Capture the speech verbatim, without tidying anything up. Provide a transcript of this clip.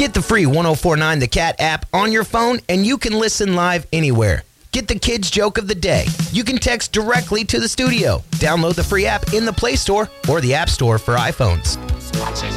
Get the free ten forty-nine The Cat app on your phone, and you can listen live anywhere. Get the kids' joke of the day. You can text directly to the studio. Download the free app in the Play Store or the App Store for iPhones.